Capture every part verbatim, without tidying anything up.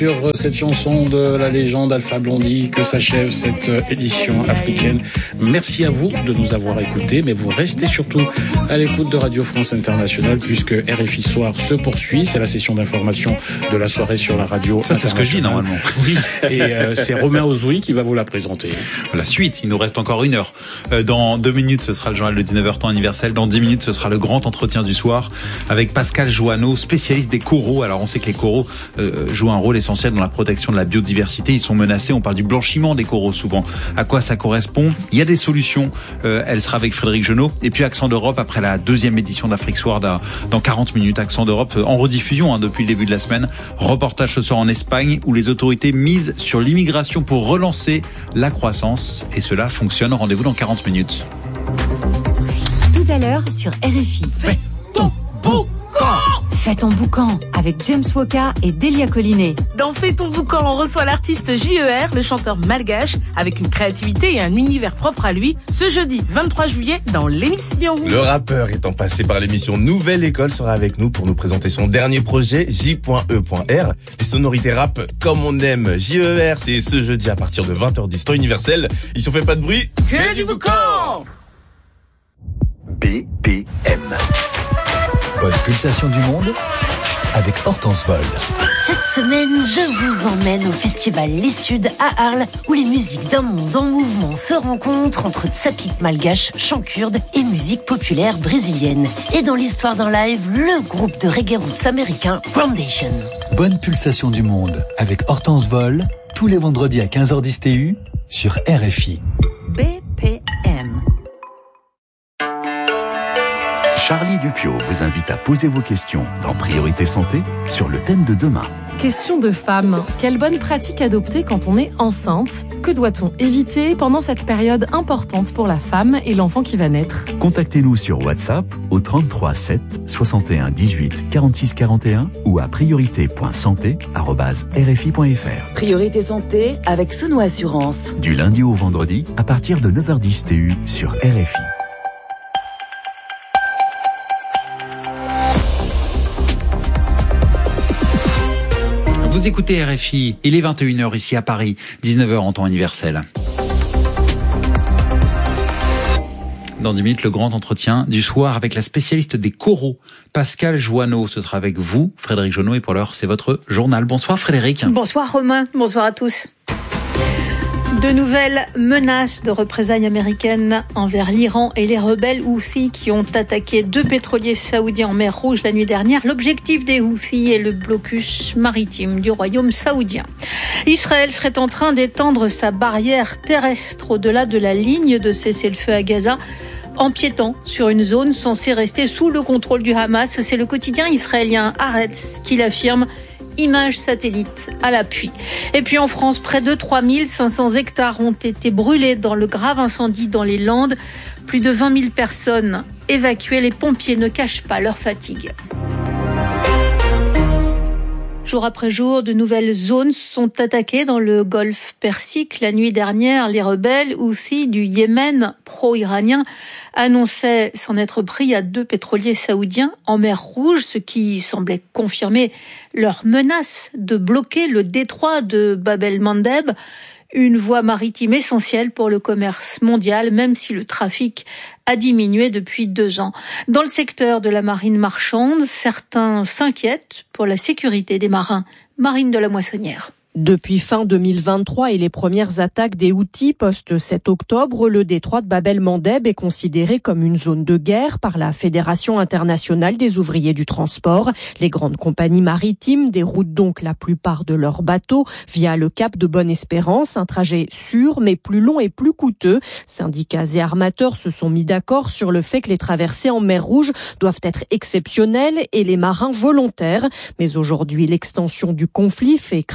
Sur cette chanson de la légende Alpha Blondy que s'achève cette édition africaine. Merci à vous de nous avoir écoutés, mais vous restez surtout à l'écoute de Radio France Internationale puisque R F I Soir se poursuit. C'est la session d'information de la soirée sur la radio. Ça, c'est ce que je dis normalement. Oui, et euh, c'est Romain Ozoui qui va vous la présenter. La suite, il nous reste encore une heure. Euh, dans deux minutes, ce sera le journal de dix-neuf heures temps universel. Dans dix minutes, ce sera le grand entretien du soir avec Pascal Joanneau, spécialiste des coraux. Alors, on sait que les coraux euh, jouent un rôle essentiel dans la protection de la biodiversité. Ils sont menacés. On parle du blanchiment des coraux souvent. À quoi ça correspond? Il y a des solutions. Euh, elle sera avec Frédéric Genot. Et puis Accent d'Europe après la deuxième édition d'Afrique Soir dans quarante minutes. Accent d'Europe en rediffusion hein, depuis le début de la semaine. Reportage ce soir en Espagne où les autorités misent sur l'immigration pour relancer la croissance. Et cela fonctionne. Rendez-vous dans quarante minutes. Tout à l'heure sur R F I. Fais ton boucan. Fais ton boucan avec James Woka et Delia Collinet. Dans Fais ton boucan, on reçoit l'artiste J E R, le chanteur malgache, avec une créativité et un univers propre à lui, ce jeudi vingt-trois juillet dans l'émission. Le rappeur étant passé par l'émission Nouvelle École sera avec nous pour nous présenter son dernier projet J E R. Les sonorités rap comme on aime. J E R, c'est ce jeudi à partir de vingt heures dix temps universel. Ici on fait pas de bruit, que du boucan. B P M. Bonne pulsation du monde avec Hortense Vol. Cette semaine, je vous emmène au festival Les Suds à Arles où les musiques d'un monde en mouvement se rencontrent entre tsapik malgache, chant kurde et musique populaire brésilienne. Et dans l'histoire d'un live, le groupe de reggae roots américain Groundation. Bonne pulsation du monde avec Hortense Vol tous les vendredis à quinze heures dix T U sur R F I. B P M. Charlie Dupio vous invite à poser vos questions dans Priorité Santé sur le thème de demain. Question de femme. Quelle bonne pratique adopter quand on est enceinte? Que doit-on éviter pendant cette période importante pour la femme et l'enfant qui va naître? Contactez-nous sur WhatsApp au trente-trois sept soixante et un dix-huit quarante-six quarante et un ou à priorité point santé arobase r f i point f r. Priorité Santé avec Souno Assurance. Du lundi au vendredi à partir de neuf heures dix T U sur R F I. Vous écoutez R F I, il est vingt et une heures ici à Paris, dix-neuf heures en temps universel. Dans dix minutes, le grand entretien du soir avec la spécialiste des coraux, Pascal Joanneau. Ce sera avec vous, Frédéric Genot, et pour l'heure, c'est votre journal. Bonsoir Frédéric. Bonsoir Romain, bonsoir à tous. De nouvelles menaces de représailles américaines envers l'Iran et les rebelles Houthis qui ont attaqué deux pétroliers saoudiens en mer Rouge la nuit dernière. L'objectif des Houthis est le blocus maritime du royaume saoudien. Israël serait en train d'étendre sa barrière terrestre au-delà de la ligne de cessez-le-feu à Gaza, empiétant sur une zone censée rester sous le contrôle du Hamas. C'est le quotidien israélien Haaretz qui l'affirme. Images satellites à l'appui. Et puis en France, près de trois mille cinq cents hectares ont été brûlés dans le grave incendie dans les Landes. Plus de vingt mille personnes évacuées. Les pompiers ne cachent pas leur fatigue. Jour après jour, de nouvelles zones sont attaquées dans le golfe Persique. La nuit dernière, les rebelles Houthis du Yémen, pro-iranien, annonçaient s'en être pris à deux pétroliers saoudiens en mer Rouge, ce qui semblait confirmer leur menace de bloquer le détroit de Bab el-Mandeb, une voie maritime essentielle pour le commerce mondial, même si le trafic a diminué depuis deux ans. Dans le secteur de la marine marchande, certains s'inquiètent pour la sécurité des marins. Marine de la Moissonnière. Depuis fin deux mille vingt-trois et les premières attaques des Houthis post-sept octobre, le détroit de Bab el-Mandeb est considéré comme une zone de guerre par la Fédération internationale des ouvriers du transport. Les grandes compagnies maritimes déroutent donc la plupart de leurs bateaux via le cap de Bonne-Espérance, un trajet sûr mais plus long et plus coûteux. Syndicats et armateurs se sont mis d'accord sur le fait que les traversées en mer Rouge doivent être exceptionnelles et les marins volontaires. Mais aujourd'hui, l'extension du conflit fait craindre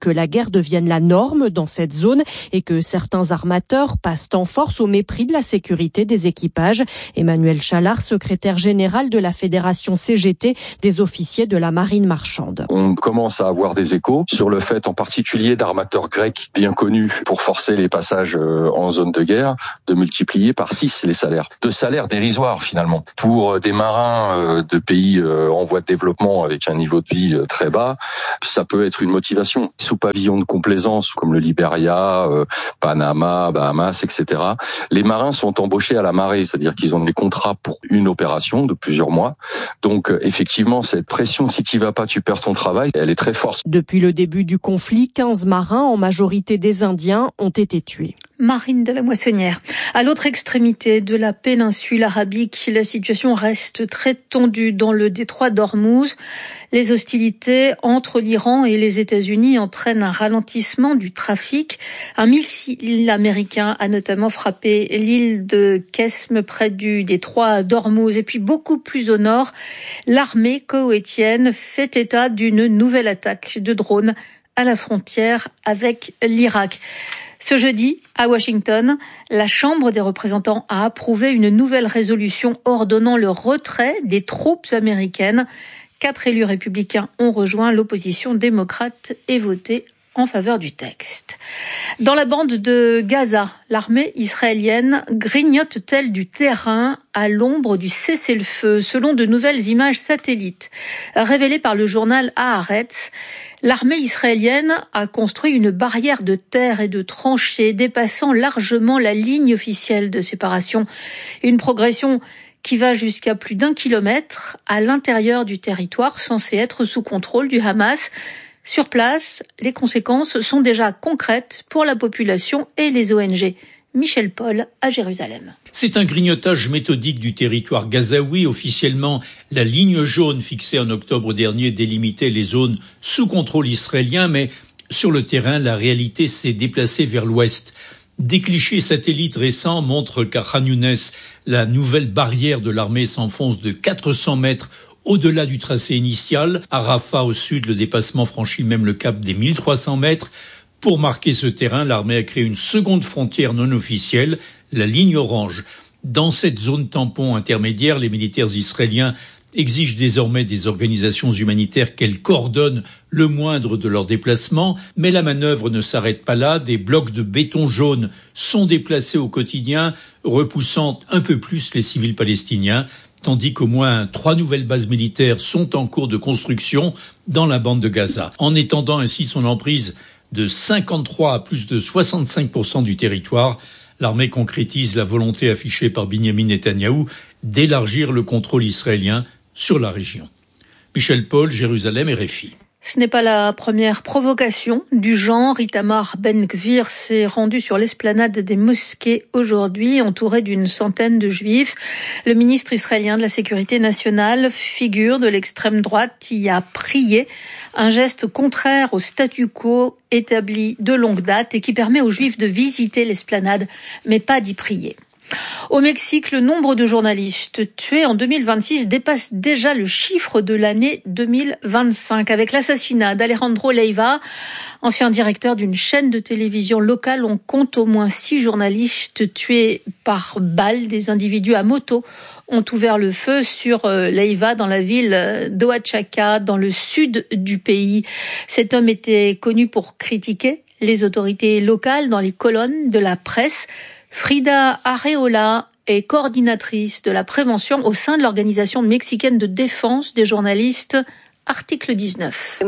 que la guerre devienne la norme dans cette zone et que certains armateurs passent en force au mépris de la sécurité des équipages. Emmanuel Chalard, secrétaire général de la Fédération C G T des officiers de la marine marchande. On commence à avoir des échos sur le fait en particulier d'armateurs grecs bien connus pour forcer les passages en zone de guerre de multiplier par six les salaires. De salaires dérisoires finalement. Pour des marins de pays en voie de développement avec un niveau de vie très bas, ça peut être une motivation. Sous pavillon de complaisance comme le Liberia, Panama, Bahamas, et cetera. Les marins sont embauchés à la marée, c'est-à-dire qu'ils ont des contrats pour une opération de plusieurs mois. Donc effectivement, cette pression, si tu vas pas, tu perds ton travail, elle est très forte. Depuis le début du conflit, quinze marins, en majorité des Indiens, ont été tués. Marine de la Moissonnière. À l'autre extrémité de la péninsule arabique, la situation reste très tendue dans le détroit d'Ormuz. Les hostilités entre l'Iran et les États-Unis entraînent un ralentissement du trafic. Un missile américain a notamment frappé l'île de Kesm près du détroit d'Ormuz. Et puis beaucoup plus au nord, l'armée koweïtienne fait état d'une nouvelle attaque de drones à la frontière avec l'Irak. Ce jeudi, à Washington, la Chambre des représentants a approuvé une nouvelle résolution ordonnant le retrait des troupes américaines. Quatre élus républicains ont rejoint l'opposition démocrate et voté en faveur du texte. Dans la bande de Gaza, l'armée israélienne grignote-t-elle du terrain à l'ombre du cessez-le-feu, selon de nouvelles images satellites révélées par le journal Haaretz? L'armée israélienne a construit une barrière de terre et de tranchées dépassant largement la ligne officielle de séparation. Une progression qui va jusqu'à plus d'un kilomètre à l'intérieur du territoire censé être sous contrôle du Hamas. Sur place, les conséquences sont déjà concrètes pour la population et les O N G. Michel Paul à Jérusalem. C'est un grignotage méthodique du territoire gazaoui. Officiellement, la ligne jaune fixée en octobre dernier délimitait les zones sous contrôle israélien, mais sur le terrain, la réalité s'est déplacée vers l'ouest. Des clichés satellites récents montrent qu'à Khan Younes, la nouvelle barrière de l'armée s'enfonce de quatre cents mètres au-delà du tracé initial. À Rafah, au sud, le dépassement franchit même le cap des mille trois cents mètres. Pour marquer ce terrain, l'armée a créé une seconde frontière non officielle, la ligne orange. Dans cette zone tampon intermédiaire, les militaires israéliens exigent désormais des organisations humanitaires qu'elles coordonnent le moindre de leurs déplacements. Mais la manœuvre ne s'arrête pas là. Des blocs de béton jaune sont déplacés au quotidien, repoussant un peu plus les civils palestiniens, tandis qu'au moins trois nouvelles bases militaires sont en cours de construction dans la bande de Gaza, en étendant ainsi son emprise de cinquante-trois à plus de soixante-cinq pour cent du territoire. L'armée concrétise la volonté affichée par Binyamin Netanyahou d'élargir le contrôle israélien sur la région. Michel Paul, Jérusalem, R F I. Ce n'est pas la première provocation du genre. Itamar Ben-Gvir s'est rendu sur l'esplanade des mosquées aujourd'hui, entouré d'une centaine de juifs. Le ministre israélien de la Sécurité nationale, figure de l'extrême droite, y a prié. Un geste contraire au statu quo établi de longue date et qui permet aux juifs de visiter l'esplanade, mais pas d'y prier. Au Mexique, le nombre de journalistes tués en deux mille vingt-six dépasse déjà le chiffre de l'année deux mille vingt-cinq. Avec l'assassinat d'Alejandro Leiva, ancien directeur d'une chaîne de télévision locale, on compte au moins six journalistes tués par balle. Des individus à moto ont ouvert le feu sur Leiva dans la ville d'Oaxaca, dans le sud du pays. Cet homme était connu pour critiquer les autorités locales dans les colonnes de la presse. Frida Arreola est coordinatrice de la prévention au sein de l'organisation mexicaine de défense des journalistes. Article dix-neuf.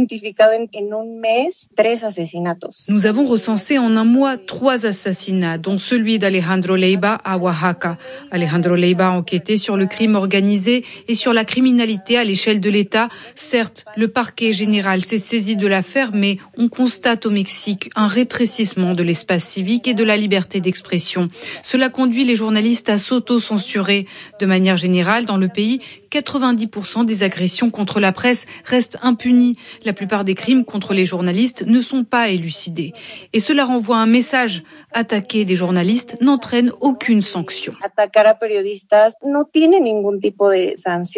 Nous avons recensé en un mois trois assassinats, dont celui d'Alejandro Leiva à Oaxaca. Alejandro Leiva enquêtait sur le crime organisé et sur la criminalité à l'échelle de l'État. Certes, le parquet général s'est saisi de l'affaire, mais on constate au Mexique un rétrécissement de l'espace civique et de la liberté d'expression. Cela conduit les journalistes à s'auto-censurer. De manière générale, dans le pays, quatre-vingt-dix pour cent des agressions contre la presse restent impunies. La plupart des crimes contre les journalistes ne sont pas élucidés. Et cela renvoie un message. Attaquer des journalistes n'entraîne aucune sanction.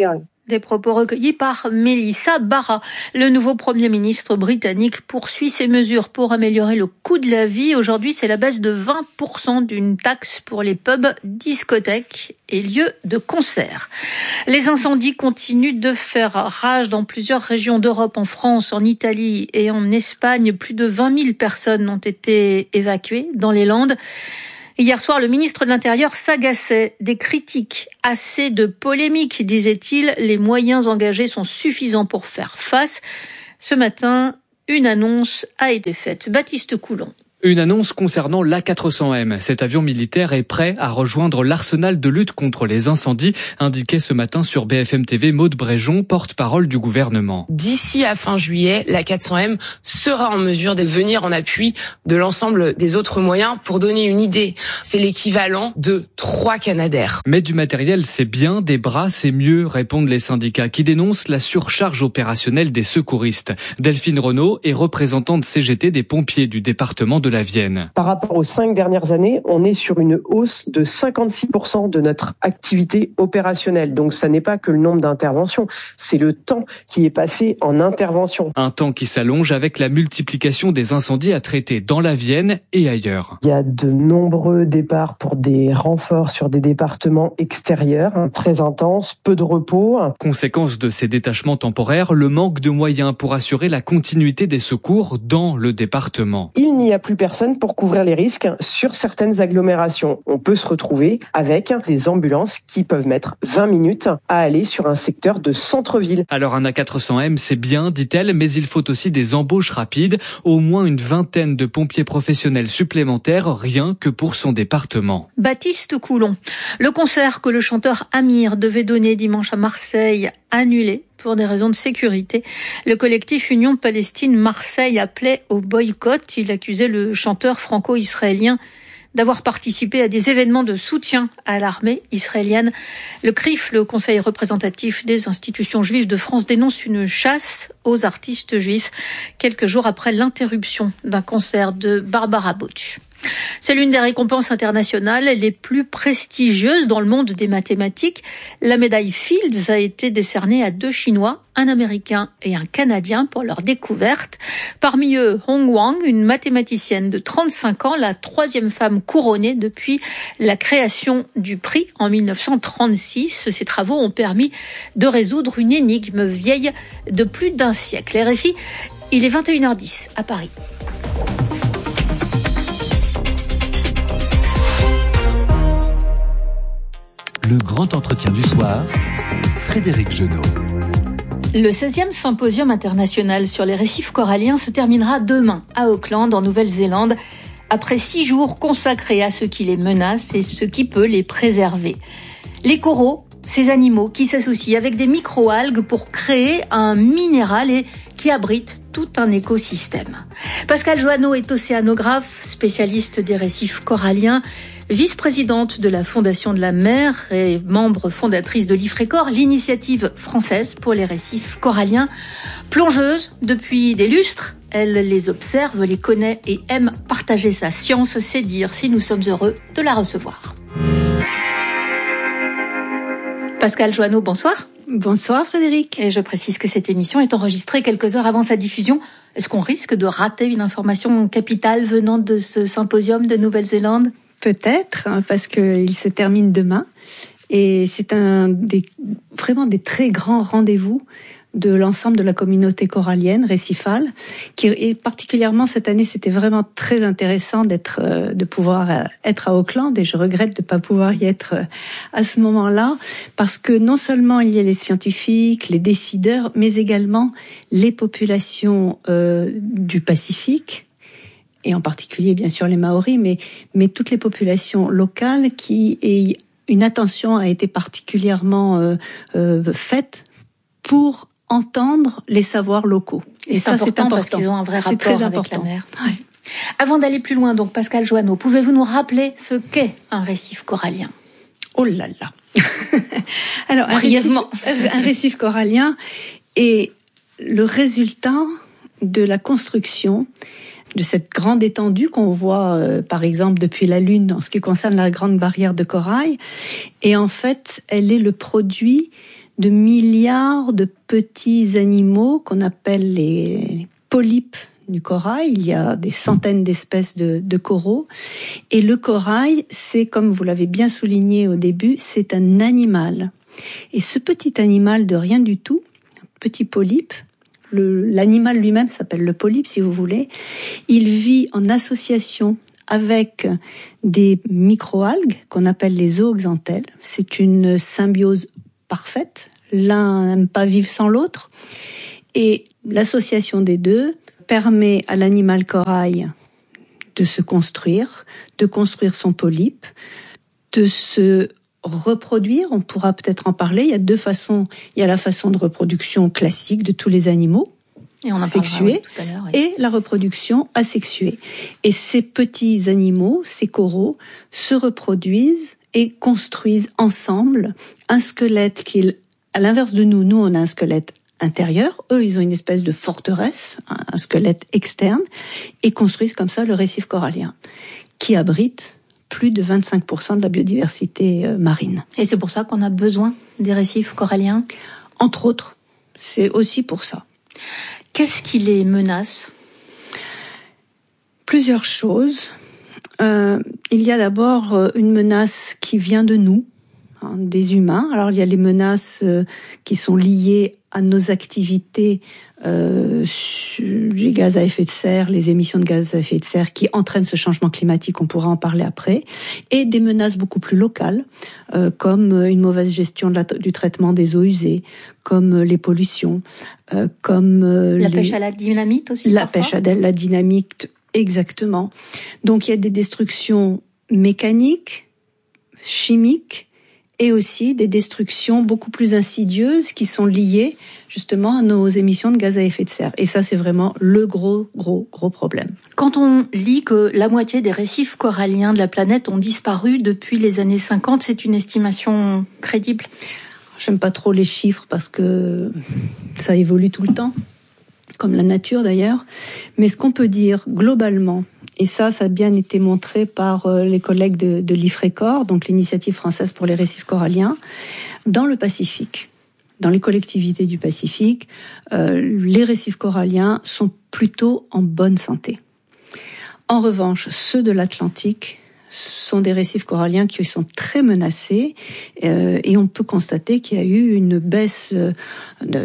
Des propos recueillis par Melissa Barra. Le nouveau Premier ministre britannique poursuit ses mesures pour améliorer le coût de la vie. Aujourd'hui, c'est la baisse de vingt pour cent d'une taxe pour les pubs, discothèques et lieux de concert. Les incendies continuent de faire rage dans plusieurs régions d'Europe, en France, en Italie et en Espagne. Plus de vingt mille personnes ont été évacuées dans les Landes. Hier soir, le ministre de l'Intérieur s'agaçait des critiques. Assez de polémiques, disait-il. Les moyens engagés sont suffisants pour faire face. Ce matin, une annonce a été faite. Baptiste Coulon. Une annonce concernant l'A quatre cents M. Cet avion militaire est prêt à rejoindre l'arsenal de lutte contre les incendies, indiquait ce matin sur B F M T V Maude Bréjon, porte-parole du gouvernement. D'ici à fin juillet, l'A quatre cents M sera en mesure de venir en appui de l'ensemble des autres moyens. Pour donner une idée, c'est l'équivalent de trois Canadair. Mais du matériel, c'est bien, des bras, c'est mieux, répondent les syndicats qui dénoncent la surcharge opérationnelle des secouristes. Delphine Renaud est représentante C G T des pompiers du département de la Vienne. Par rapport aux cinq dernières années, on est sur une hausse de cinquante-six pour cent de notre activité opérationnelle. Donc ça n'est pas que le nombre d'interventions, c'est le temps qui est passé en intervention. Un temps qui s'allonge avec la multiplication des incendies à traiter dans la Vienne et ailleurs. Il y a de nombreux départs pour des renforts sur des départements extérieurs, hein, très intenses, peu de repos. Conséquence de ces détachements temporaires, le manque de moyens pour assurer la continuité des secours dans le département. Il n'y a plus personne pour couvrir les risques sur certaines agglomérations. On peut se retrouver avec des ambulances qui peuvent mettre vingt minutes à aller sur un secteur de centre-ville. Alors un A quatre cents M, c'est bien, dit-elle, mais il faut aussi des embauches rapides, au moins une vingtaine de pompiers professionnels supplémentaires, rien que pour son département. Baptiste Coulon. Le concert que le chanteur Amir devait donner dimanche à Marseille, annulé pour des raisons de sécurité. Le collectif Union Palestine Marseille appelait au boycott. Il accusait le chanteur franco-israélien d'avoir participé à des événements de soutien à l'armée israélienne. Le C R I F, le Conseil représentatif des institutions juives de France, dénonce une chasse aux artistes juifs quelques jours après l'interruption d'un concert de Barbara Bush. C'est l'une des récompenses internationales les plus prestigieuses dans le monde des mathématiques. La médaille Fields a été décernée à deux Chinois, un Américain et un Canadien, pour leur découverte. Parmi eux, Hong Wang, une mathématicienne de trente-cinq ans, la troisième femme couronnée depuis la création du prix en mille neuf cent trente-six. Ces travaux ont permis de résoudre une énigme vieille de plus d'un siècle. R F I, il est vingt et une heures dix à Paris. Le grand entretien du soir, Frédéric Genot. Le seizième symposium international sur les récifs coralliens se terminera demain à Auckland, en Nouvelle-Zélande, après six jours consacrés à ce qui les menace et ce qui peut les préserver. Les coraux, ces animaux qui s'associent avec des microalgues pour créer un minéral et qui abrite tout un écosystème. Pascale Joanneau est océanographe, spécialiste des récifs coralliens, vice-présidente de la Fondation de la mer et membre fondatrice de l'IFRECOR, l'initiative française pour les récifs coralliens. Plongeuse depuis des lustres, elle les observe, les connaît et aime partager sa science. C'est dire si nous sommes heureux de la recevoir. Pascale Joanneau, bonsoir. Bonsoir Frédéric. Et je précise que cette émission est enregistrée quelques heures avant sa diffusion. Est-ce qu'on risque de rater une information capitale venant de ce symposium de Nouvelle-Zélande ? Peut-être, parce qu'il se termine demain. Et c'est un des, vraiment des très grands rendez-vous de l'ensemble de la communauté corallienne, récifale, qui est particulièrement cette année, c'était vraiment très intéressant d'être, de pouvoir être à Auckland, et je regrette de ne pas pouvoir y être à ce moment-là, parce que non seulement il y a les scientifiques, les décideurs, mais également les populations euh, du Pacifique, et en particulier bien sûr les Maoris, mais, mais toutes les populations locales qui, et une attention a été particulièrement euh, euh, faite pour entendre les savoirs locaux. Et, et ça, important c'est important parce qu'ils ont un vrai rapport avec important. La mer. Ouais. Avant d'aller plus loin, donc Pascale Joanneau, pouvez-vous nous rappeler ce qu'est un récif corallien ? Oh là là. Alors, un récif, un récif corallien est le résultat de la construction de cette grande étendue qu'on voit, euh, par exemple, depuis la Lune en ce qui concerne la grande barrière de corail. Et en fait, elle est le produit de milliards de petits animaux qu'on appelle les polypes du corail. Il y a des centaines d'espèces de, de coraux. Et le corail, c'est, comme vous l'avez bien souligné au début, c'est un animal. Et ce petit animal de rien du tout, petit polype, le, l'animal lui-même s'appelle le polype si vous voulez, il vit en association avec des microalgues qu'on appelle les zooxanthelles. C'est une symbiose parfaite. L'un n'aime pas vivre sans l'autre. Et l'association des deux permet à l'animal corail de se construire, de construire son polype, de se reproduire. On pourra peut-être en parler. Il y a deux façons. Il y a la façon de reproduction classique de tous les animaux, et on en sexués, oui, tout à l'heure, oui. Et la reproduction asexuée. Et ces petits animaux, ces coraux, se reproduisent et construisent ensemble un squelette qui, à l'inverse de nous, nous on a un squelette intérieur, eux ils ont une espèce de forteresse, un squelette externe, et construisent comme ça le récif corallien, qui abrite plus de vingt-cinq pour cent de la biodiversité marine. Et c'est pour ça qu'on a besoin des récifs coralliens ? Entre autres, c'est aussi pour ça. Qu'est-ce qui les menace ? Plusieurs choses. Euh, il y a d'abord une menace qui vient de nous, hein, des humains. Alors il y a les menaces euh, qui sont liées à nos activités, euh, les gaz à effet de serre, les émissions de gaz à effet de serre qui entraînent ce changement climatique, on pourra en parler après, et des menaces beaucoup plus locales, euh, comme une mauvaise gestion de la, du traitement des eaux usées, comme les pollutions, euh, comme euh, la les, pêche à la dynamite aussi. La parfois. pêche à la dynamite, exactement. Donc il y a des destructions mécaniques, chimiques, et aussi des destructions beaucoup plus insidieuses qui sont liées justement à nos émissions de gaz à effet de serre. Et ça, c'est vraiment le gros, gros, gros problème. Quand on lit que la moitié des récifs coralliens de la planète ont disparu depuis les années cinquante, c'est une estimation crédible ? J'aime pas trop les chiffres parce que ça évolue tout le temps, comme la nature d'ailleurs. Mais ce qu'on peut dire globalement, et ça, ça a bien été montré par les collègues de, de l'IFRECOR, donc l'initiative française pour les récifs coralliens, dans le Pacifique, dans les collectivités du Pacifique, euh, les récifs coralliens sont plutôt en bonne santé. En revanche, ceux de l'Atlantique sont des récifs coralliens qui sont très menacés, euh, et on peut constater qu'il y a eu une baisse, euh, de,